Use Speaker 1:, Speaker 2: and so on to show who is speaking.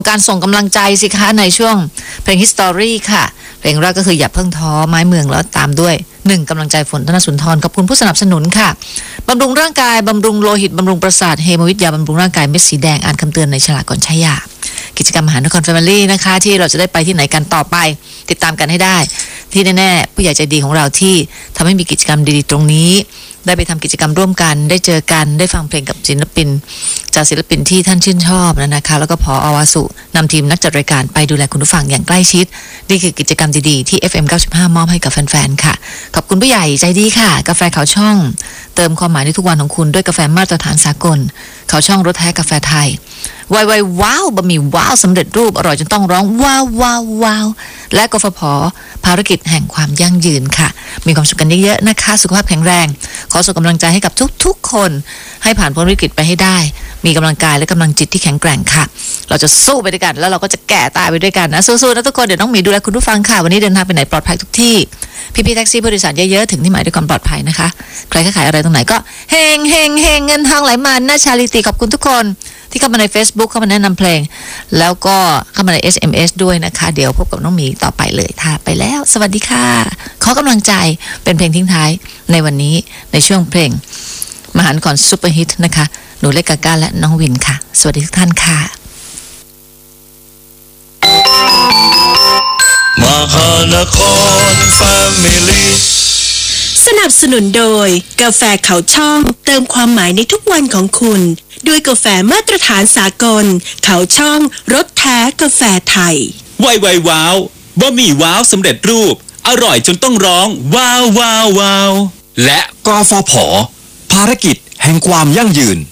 Speaker 1: การส่งกำลังใจสิคะในช่วงเพลง History ค่ะเพลงแรกก็คืออย่าเพิ่งท้อไม้เมืองแล้วตามด้วย1กำลังใจฝนธนสุนทรขอบคุณผู้สนับสนุนค่ะบำรุงร่างกายบำรุงโลหิตบำรุงประสาทเฮโมวิทยาบำรุงร่างกายเม็ดสีแดงอ่านคำเตือนในฉลากก่อนใช้ยากิจกรรมมหานครแฟมิลี่นะคะที่เราจะได้ไปที่ไหนกันต่อไปติดตามกันให้ได้ที่แน่ๆผู้ใหญ่ใจดีของเราที่ทำให้มีกิจกรรมดีๆตรงนี้ได้ไปทำกิจกรรมร่วมกันได้เจอกันได้ฟังเพลงกับศิลปินจากศิลปินที่ท่านชื่นชอบนะคะแล้วก็ผอ.วาสุนำทีมนักจัดรายการไปดูแลคุณผู้ฟังอย่างใกล้ชิดนี่คือกิจกรรมดีๆที่ FM 95 มอบให้กับแฟนๆค่ะขอบคุณผู้ใหญ่ใจดีค่ะกาแฟเขาช่องเติมความหมายในทุกวันของคุณด้วยกาแฟมาตรฐานสากลเขาช่องรสแท้กาแฟไทยไวๆว้าวบะหมี่ว้าวสำเร็จรูปอร่อยจนต้องร้องว้าวว้าวว้าวและกฟผ.ภารกิจแห่งความยั่งยืนค่ะมีความสุขกันเยอะๆนะคะสุขภาพแข็งแรงขอส่งกำลังใจให้กับทุกๆคนให้ผ่านพ้นวิกฤตไปให้ได้มีกำลังกายและกำลังจิตที่แข็งแกร่งค่ะเราจะสู้ไปด้วยกันแล้วเราก็จะแก่ตายไปด้วยกันนะสู้ๆนะทุกคนเดี๋ยวน้องหมีดูแลคุณผู้ฟังค่ะวันนี้เดินทางไปไหนปลอดภัยทุกที่พี่ๆแท็กซี่ผู้โดยสารเยอะๆถึงที่หมายด้วยความปลอดภัยนะคะใครขายอะไรตรงไหนก็เฮงเฮงเฮงเงินทองไหลมานะชาลิติขอบคุณทุกคนที่เข้ามาใน Facebook เข้ามาแนะนำเพลงแล้วก็เข้ามาใน SMS ด้วยนะคะเดี๋ยวพบกับน้องหมีต่อไปเลยค่ะไปแล้วสวัสดีค่ะขอกำลังใจเป็นเพลงทิ้งท้ายในวันนี้ในช่วงเพลงมหานครซุปเปอร์ฮิตนะคะหนูเล็กกาก้าและน้องวินค่ะสวัสดีทุกท่านค่ะ
Speaker 2: มหานครแฟมิลี่
Speaker 3: สนับสนุนโดยกาแฟเขาช่องเติมความหมายในทุกวันของคุณด้วยกาแฟมาตรฐานสากลเขาช่องรสแท้กาแฟไทย
Speaker 4: ไวว้าวบะหมี่ว้าวสำเร็จรูปอร่อยจนต้องร้องว้าวว้าวว้าวและกฟผ.ภารกิจแห่งความยั่งยืน